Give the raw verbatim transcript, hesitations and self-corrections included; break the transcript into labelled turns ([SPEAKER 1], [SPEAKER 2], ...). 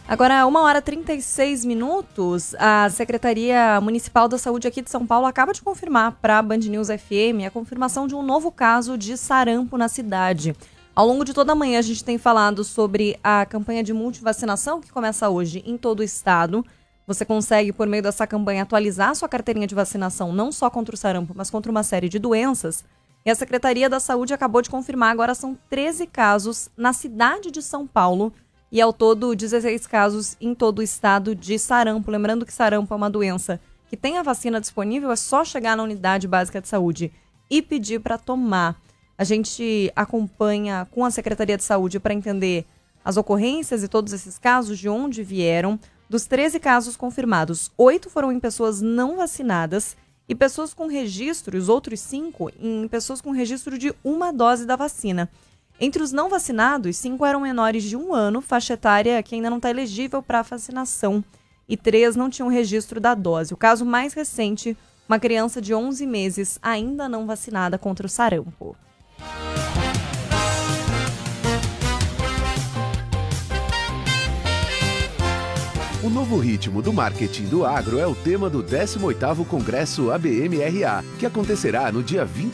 [SPEAKER 1] Agora, uma hora e trinta e seis minutos, a Secretaria Municipal da Saúde aqui de São Paulo acaba de confirmar para a Band News F M a confirmação de um novo caso de sarampo na cidade. Ao longo de toda a manhã, a gente tem falado sobre a campanha de multivacinação que começa hoje em todo o estado. Você consegue, por meio dessa campanha, atualizar a sua carteirinha de vacinação, não só contra o sarampo, mas contra uma série de doenças. E a Secretaria da Saúde acabou de confirmar, agora são treze casos na cidade de São Paulo, e ao todo dezesseis casos em todo o estado de sarampo. Lembrando que sarampo é uma doença que tem a vacina disponível, é só chegar na unidade básica de saúde e pedir para tomar. A gente acompanha com a Secretaria de Saúde para entender as ocorrências e todos esses casos, de onde vieram. Dos treze casos confirmados, oito foram em pessoas não vacinadas e pessoas com registro, os outros cinco em pessoas com registro de uma dose da vacina. Entre os não vacinados, cinco eram menores de um ano, faixa etária que ainda não está elegível para vacinação, e três não tinham registro da dose. O caso mais recente, uma criança de onze meses ainda não vacinada contra o sarampo.
[SPEAKER 2] O novo ritmo do marketing do agro é o tema do décimo oitavo Congresso A B M R A, que acontecerá no dia vinte